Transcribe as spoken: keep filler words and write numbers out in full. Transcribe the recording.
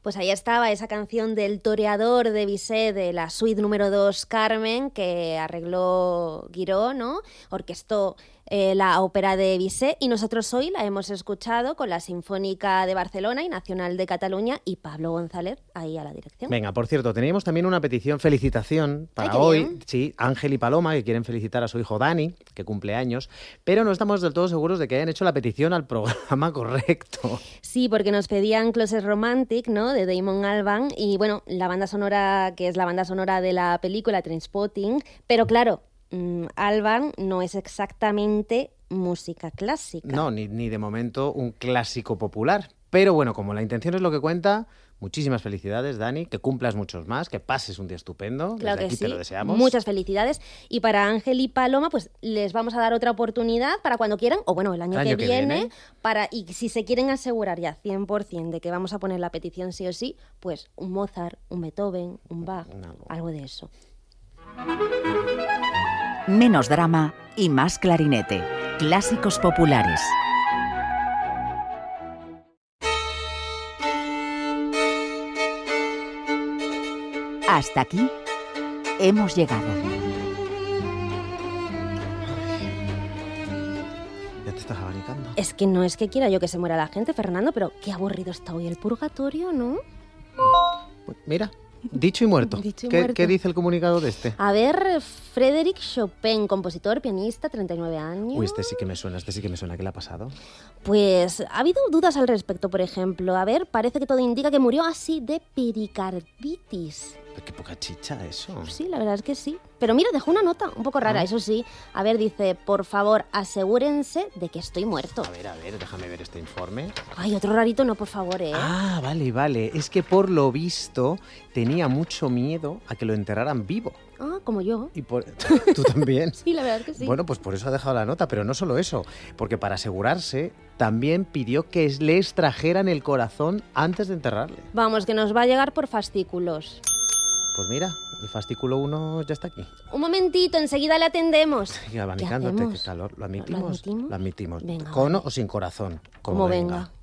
Pues ahí estaba esa canción del Toreador de Bizet, de la suite número dos Carmen, que arregló Guiró, ¿no? Orquestó eh, la ópera de Bizet, y nosotros hoy la hemos escuchado con la Sinfónica de Barcelona y Nacional de Cataluña y Pablo González ahí a la dirección. Venga, por cierto, teníamos también una petición, felicitación para Ay, hoy. bien. Sí, Ángel y Paloma, que quieren felicitar a su hijo Dani, que cumple años, pero no estamos del todo seguros de que hayan hecho la petición al programa correcto. Sí, porque nos pedían Closet Romantic, ¿no?, de Damon Albarn, y bueno, la banda sonora, que es la banda sonora de la película Trainspotting, pero claro, mmm, Albarn no es exactamente música clásica. No, ni, ni de momento un clásico popular. Pero bueno, como la intención es lo que cuenta, muchísimas felicidades, Dani, que cumplas muchos más, que pases un día estupendo. Claro Desde que aquí sí. te lo deseamos. Muchas felicidades. Y para Ángel y Paloma, pues les vamos a dar otra oportunidad para cuando quieran, o bueno, el año, El que, año que viene, viene. para y si se quieren asegurar ya cien por ciento de que vamos a poner la petición sí o sí, pues un Mozart, un Beethoven, un Bach, Un algo. algo de eso. Menos drama y más clarinete. Clásicos populares. Hasta aquí hemos llegado. Ya te estás abanicando. Es que no es que quiera yo que se muera la gente, Fernando, pero qué aburrido está hoy el purgatorio, ¿no? Pues mira, dicho y muerto. Dicho y ¿Qué, muerto. ¿Qué dice el comunicado de este? A ver, Frédéric Chopin, compositor, pianista, treinta y nueve años. Uy, este sí que me suena, este sí que me suena. ¿Qué le ha pasado? Pues ha habido dudas al respecto, por ejemplo. A ver, parece que todo indica que murió así de pericarditis. Qué poca chicha eso. Sí, la verdad es que sí. Pero mira, dejó una nota un poco rara, Ah. eso sí. A ver, dice, por favor, asegúrense de que estoy muerto. A ver, a ver, déjame ver este informe. Ay, otro rarito no, por favor, ¿eh? Ah, vale, vale. Es que por lo visto tenía mucho miedo a que lo enterraran vivo. Ah, como yo. Y por... ¿Tú también? Sí, la verdad es que sí. Bueno, pues por eso ha dejado la nota, pero no solo eso, porque para asegurarse también pidió que le extrajeran el corazón antes de enterrarle. Vamos, que nos va a llegar por fascículos. Pues mira, el fascículo uno ya está aquí. Un momentito, enseguida le atendemos. Y abanicándote, hacemos? qué calor. ¿Lo ¿Lo admitimos? admitimos? Lo admitimos. Venga, ¿Con vale. o sin corazón? Como venga.